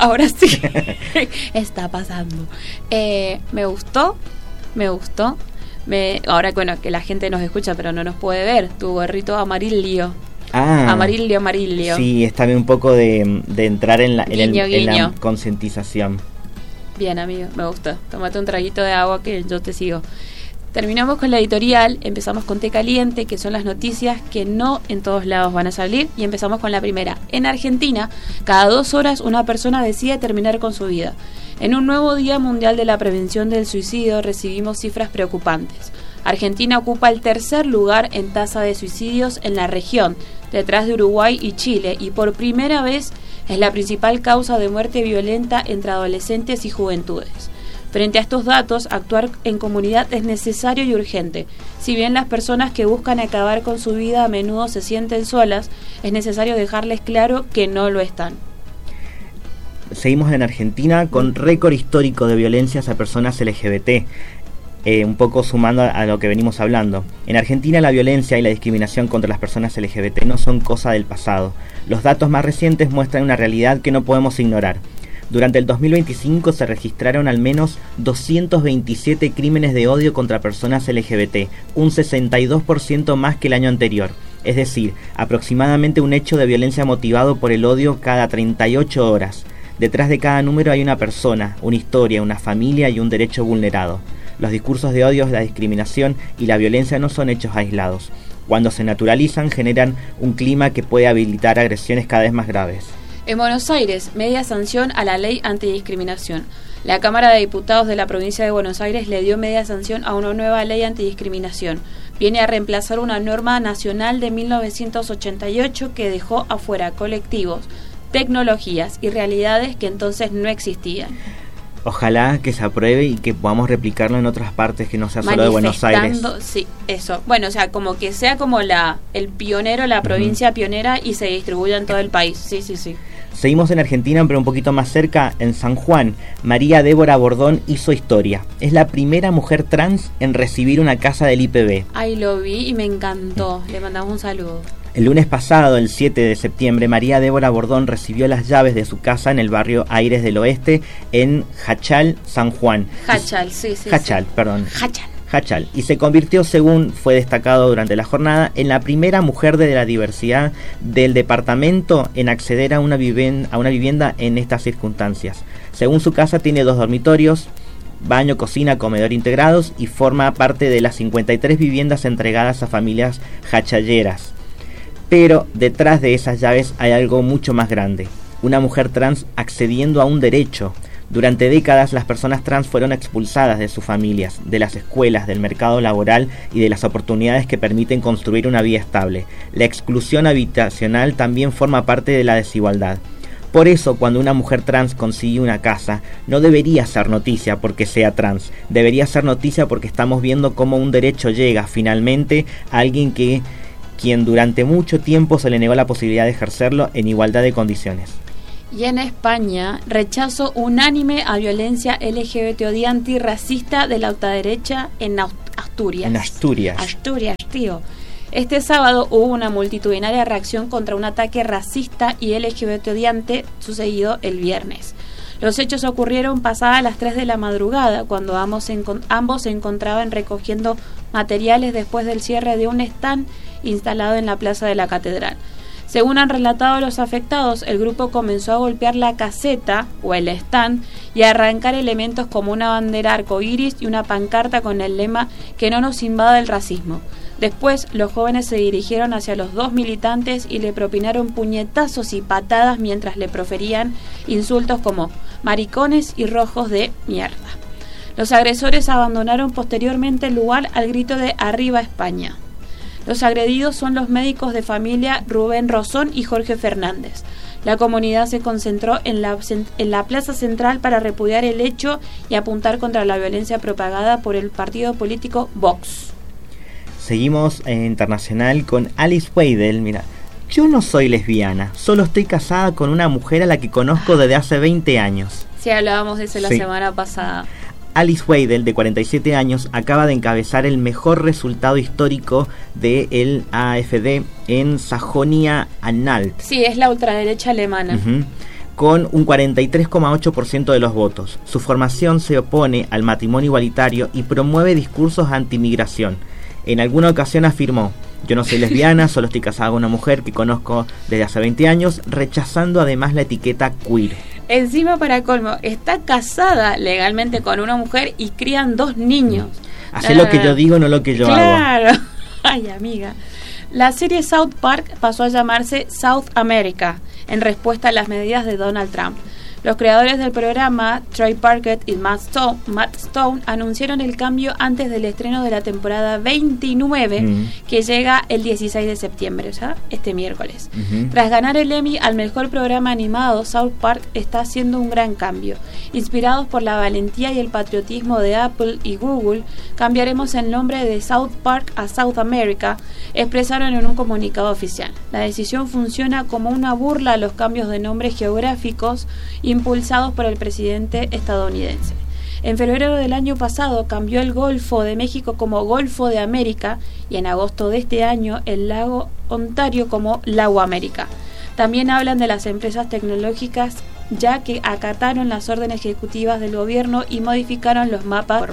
Ahora sí. Está pasando. Me gustó. Ahora, bueno, que la gente nos escucha, pero no nos puede ver. Tu gorrito amarillo. Amarillo. Sí, está bien un poco de entrar en la concientización. Bien, amigo, me gusta. Tómate un traguito de agua que yo te sigo. Terminamos con la editorial, empezamos con Té Caliente, que son las noticias que no en todos lados van a salir, y empezamos con la primera. En Argentina, cada 2 horas una persona decide terminar con su vida. En un nuevo Día Mundial de la Prevención del Suicidio recibimos cifras preocupantes. Argentina ocupa el 3er lugar en tasa de suicidios en la región, detrás de Uruguay y Chile, y por primera vez es la principal causa de muerte violenta entre adolescentes y juventudes. Frente a estos datos, actuar en comunidad es necesario y urgente. Si bien las personas que buscan acabar con su vida a menudo se sienten solas, es necesario dejarles claro que no lo están. Seguimos en Argentina con récord histórico de violencias a personas LGBT. Un poco sumando a lo que venimos hablando. En Argentina la violencia y la discriminación contra las personas LGBT no son cosa del pasado. Los datos más recientes muestran una realidad que no podemos ignorar. Durante el 2025 se registraron al menos 227 crímenes de odio contra personas LGBT, un 62% más que el año anterior. Es decir, aproximadamente un hecho de violencia motivado por el odio cada 38 horas. Detrás de cada número hay una persona, una historia, una familia y un derecho vulnerado. Los discursos de odio, la discriminación y la violencia no son hechos aislados. Cuando se naturalizan, generan un clima que puede habilitar agresiones cada vez más graves. En Buenos Aires, media sanción a la ley antidiscriminación. La Cámara de Diputados de la provincia de Buenos Aires le dio media sanción a una nueva ley antidiscriminación. Viene a reemplazar una norma nacional de 1988 que dejó afuera colectivos, tecnologías y realidades que entonces no existían. Ojalá que se apruebe y que podamos replicarlo en otras partes que no sea solo de Buenos Aires. Sí, eso. Bueno, o sea, como que sea como el pionero, la provincia pionera y se distribuya en todo el país. Sí. Seguimos en Argentina, pero un poquito más cerca, en San Juan. María Débora Bordón hizo historia. Es la primera mujer trans en recibir una casa del IPB. Ay, lo vi y me encantó. Le mandamos un saludo. El lunes pasado, el 7 de septiembre, María Débora Bordón recibió las llaves de su casa en el barrio Aires del Oeste, en Hachal, San Juan. Hachal. Y se convirtió, según fue destacado durante la jornada, en la primera mujer de la diversidad del departamento en acceder a una vivienda en estas circunstancias. Según su casa, tiene 2 dormitorios, baño, cocina, comedor integrados y forma parte de las 53 viviendas entregadas a familias hachalleras. Pero detrás de esas llaves hay algo mucho más grande. Una mujer trans accediendo a un derecho. Durante décadas las personas trans fueron expulsadas de sus familias, de las escuelas, del mercado laboral y de las oportunidades que permiten construir una vida estable. La exclusión habitacional también forma parte de la desigualdad. Por eso, cuando una mujer trans consigue una casa, no debería ser noticia porque sea trans. Debería ser noticia porque estamos viendo cómo un derecho llega finalmente a alguien quien durante mucho tiempo se le negó la posibilidad de ejercerlo en igualdad de condiciones. Y en España, rechazo unánime a violencia LGBT odiante y racista de la ultraderecha en Asturias. Asturias, tío. Este sábado hubo una multitudinaria reacción contra un ataque racista y LGBT odiante sucedido el viernes. Los hechos ocurrieron pasadas las 3 de la madrugada, cuando ambos se encontraban recogiendo materiales después del cierre de un stand instalado en la plaza de la catedral. Según han relatado los afectados, el grupo comenzó a golpear la caseta o el stand y a arrancar elementos como una bandera arcoíris y una pancarta con el lema "Que no nos invada el racismo". Después, los jóvenes se dirigieron hacia los 2 militantes y le propinaron puñetazos y patadas mientras le proferían insultos como maricones y rojos de mierda. Los agresores abandonaron posteriormente el lugar al grito de "Arriba España". Los agredidos son los médicos de familia Rubén Rosón y Jorge Fernández. La comunidad se concentró en la plaza central para repudiar el hecho y apuntar contra la violencia propagada por el partido político Vox. Seguimos en internacional con Alice Weidel. Mira, yo no soy lesbiana, solo estoy casada con una mujer a la que conozco desde hace 20 años. Sí, hablábamos de eso la semana pasada. Alice Weidel, de 47 años, acaba de encabezar el mejor resultado histórico del AfD en Sajonia-Anhalt. Sí, es la ultraderecha alemana. con un 43,8% de los votos. Su formación se opone al matrimonio igualitario y promueve discursos anti-migración. En alguna ocasión afirmó: yo no soy lesbiana, solo estoy casada con una mujer que conozco desde hace 20 años, rechazando además la etiqueta queer. Encima, para colmo, está casada legalmente con una mujer y crían 2 niños. Hace lo que yo digo, no lo que yo hago. Claro. Ay, amiga. La serie South Park pasó a llamarse South America, en respuesta a las medidas de Donald Trump. Los creadores del programa, Trey Parker y Matt Stone, anunciaron el cambio antes del estreno de la temporada 29, que llega el 16 de septiembre, o sea, este miércoles. Tras ganar el Emmy al mejor programa animado, South Park está haciendo un gran cambio. Inspirados por la valentía y el patriotismo de Apple y Google, cambiaremos el nombre de South Park a South America, expresaron en un comunicado oficial. La decisión funciona como una burla a los cambios de nombres geográficos impulsados por el presidente estadounidense. En febrero del año pasado cambió el Golfo de México como Golfo de América y en agosto de este año el lago Ontario como Lago América. También hablan de las empresas tecnológicas, ya que acataron las órdenes ejecutivas del gobierno y modificaron los mapas.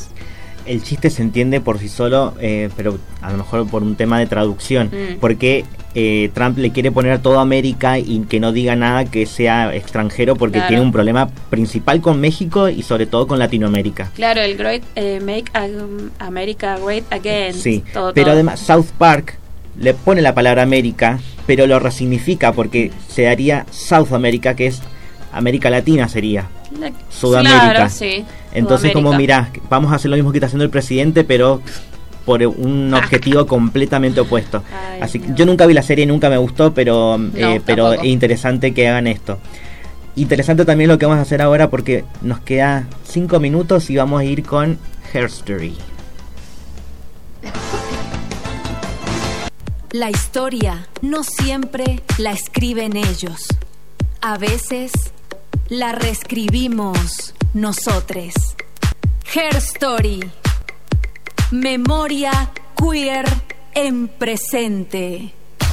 El chiste se entiende por sí solo, pero a lo mejor por un tema de traducción, porque Trump le quiere poner a toda América y que no diga nada que sea extranjero, porque tiene un problema principal con México y sobre todo con Latinoamérica. Claro, el Make America Great Again. Sí, pero además South Park le pone la palabra América, pero lo resignifica porque se haría South America, que es América Latina, sería Sudamérica. Claro, sí. Entonces, como mirá, vamos a hacer lo mismo que está haciendo el presidente, pero por un objetivo completamente opuesto. Ay, así que yo nunca vi la serie, nunca me gustó, pero tampoco. Es interesante que hagan esto. Interesante también lo que vamos a hacer ahora, porque nos queda 5 minutos y vamos a ir con Herstory. La historia no siempre la escriben ellos. A veces la reescribimos nosotros. Herstory. Memoria queer en presente.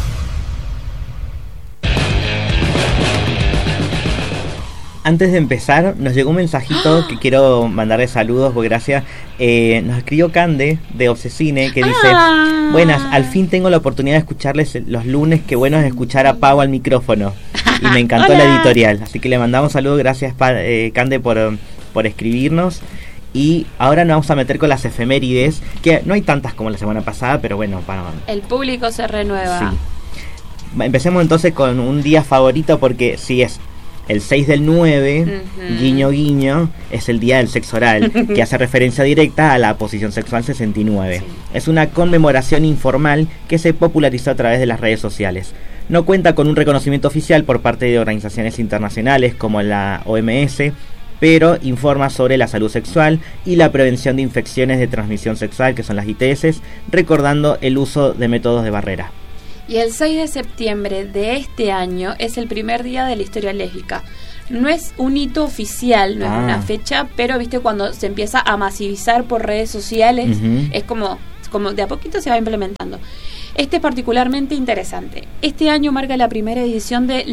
Antes de empezar, nos llegó un mensajito que quiero mandarle saludos, porque gracias. Nos escribió Cande de Obsesine, que dice: buenas, al fin tengo la oportunidad de escucharles los lunes, qué bueno es escuchar a Pau al micrófono. Y me encantó la editorial, así que le mandamos saludos, gracias Cande por escribirnos. Y ahora nos vamos a meter con las efemérides, que no hay tantas como la semana pasada, pero bueno, el público se renueva. Sí. Empecemos entonces con un día favorito, porque sí es el 6 del 9, guiño guiño, es el día del sexo oral, que hace referencia directa a la posición sexual 69. Sí. Es una conmemoración informal que se popularizó a través de las redes sociales. No cuenta con un reconocimiento oficial por parte de organizaciones internacionales como la OMS, pero informa sobre la salud sexual y la prevención de infecciones de transmisión sexual, que son las ITS, recordando el uso de métodos de barrera. Y el 6 de septiembre de este año es el primer día de la historia lésbica. No es un hito oficial, no es una fecha, pero viste cuando se empieza a masivizar por redes sociales, es como de a poquito se va implementando. Este es particularmente interesante. Este año marca la primera edición de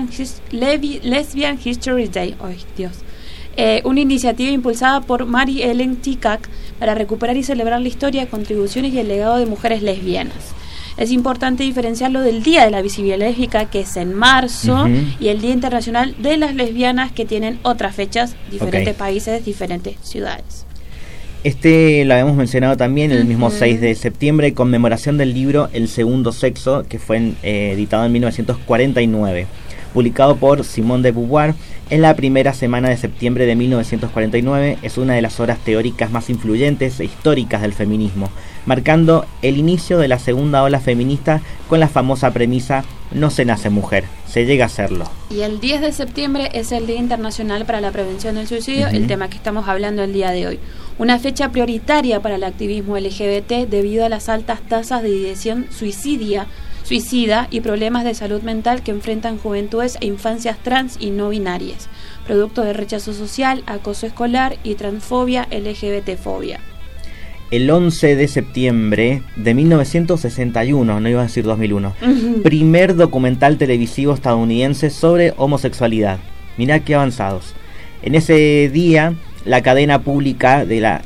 Lesbian History Day. ¡Ay, Dios! Una iniciativa impulsada por Mary Ellen Tickach para recuperar y celebrar la historia, contribuciones y el legado de mujeres lesbianas. Es importante diferenciarlo del Día de la Visibilidad Lésbica, que es en marzo, y el Día Internacional de las Lesbianas, que tienen otras fechas, diferentes países, diferentes ciudades. Lo habíamos mencionado también, el mismo 6 de septiembre, conmemoración del libro El Segundo Sexo, que fue editado en 1949. Publicado por Simone de Beauvoir en la primera semana de septiembre de 1949, es una de las obras teóricas más influyentes e históricas del feminismo, marcando el inicio de la segunda ola feminista con la famosa premisa: no se nace mujer, se llega a serlo. Y el 10 de septiembre es el Día Internacional para la Prevención del Suicidio, el tema que estamos hablando el día de hoy. Una fecha prioritaria para el activismo LGBT debido a las altas tasas de ideación suicida y problemas de salud mental que enfrentan juventudes e infancias trans y no binarias, producto de rechazo social, acoso escolar y transfobia, LGBT-fobia. El 11 de septiembre de 1961, no iba a decir 2001, primer documental televisivo estadounidense sobre homosexualidad. Mirá qué avanzados. En ese día, la cadena pública de la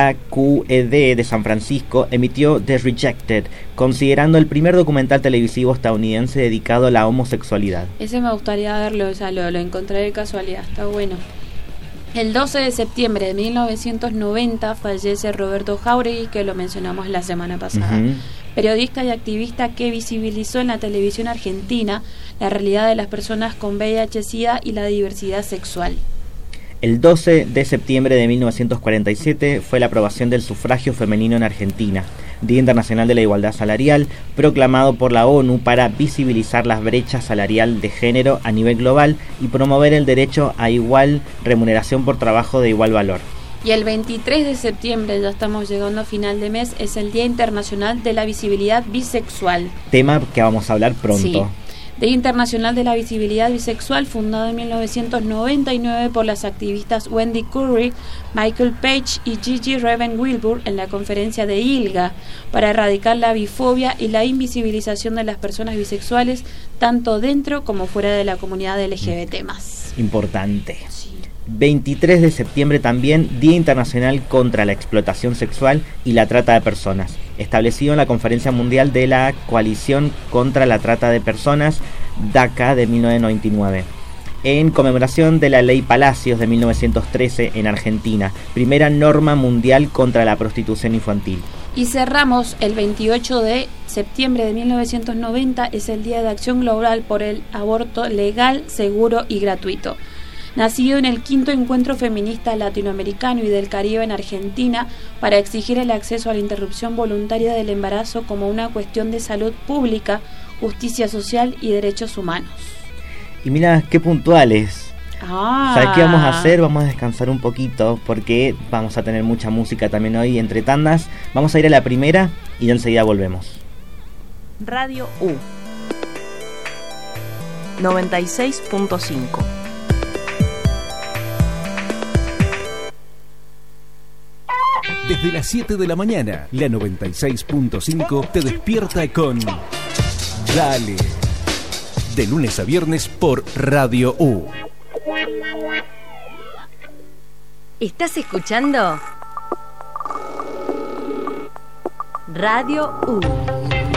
KQED de San Francisco emitió The Rejected, considerando el primer documental televisivo estadounidense dedicado a la homosexualidad. Ese me gustaría verlo, o sea, lo encontré de casualidad, está bueno. El 12 de septiembre de 1990 fallece Roberto Jáuregui, que lo mencionamos la semana pasada. Periodista y activista que visibilizó en la televisión argentina la realidad de las personas con VIH-Sida y la diversidad sexual. El 12 de septiembre de 1947 fue la aprobación del sufragio femenino en Argentina, Día Internacional de la Igualdad Salarial, proclamado por la ONU para visibilizar las brechas salarial de género a nivel global y promover el derecho a igual remuneración por trabajo de igual valor. Y el 23 de septiembre, ya estamos llegando a final de mes, es el Día Internacional de la Visibilidad Bisexual. Tema que vamos a hablar pronto. Sí. Día Internacional de la Visibilidad Bisexual, fundado en 1999 por las activistas Wendy Curry, Michael Page y Gigi Reven Wilbur en la conferencia de ILGA, para erradicar la bifobia y la invisibilización de las personas bisexuales, tanto dentro como fuera de la comunidad LGBT+. Importante. 23 de septiembre también, Día Internacional contra la Explotación Sexual y la Trata de Personas, establecido en la Conferencia Mundial de la Coalición contra la Trata de Personas, DACA, de 1999, en conmemoración de la Ley Palacios de 1913 en Argentina, primera norma mundial contra la prostitución infantil. Y cerramos el 28 de septiembre de 1990, es el Día de Acción Global por el Aborto Legal, Seguro y Gratuito. Nacido en el 5º Encuentro Feminista Latinoamericano y del Caribe en Argentina para exigir el acceso a la interrupción voluntaria del embarazo como una cuestión de salud pública, justicia social y derechos humanos. Y mira, qué puntuales. ¿Sabes qué vamos a hacer? Vamos a descansar un poquito porque vamos a tener mucha música también hoy entre tandas. Vamos a ir a la primera y ya enseguida volvemos. Radio U 96.5. Desde las 7 de la mañana, la 96.5 te despierta con Dale. De lunes a viernes por Radio U. ¿Estás escuchando? Radio U.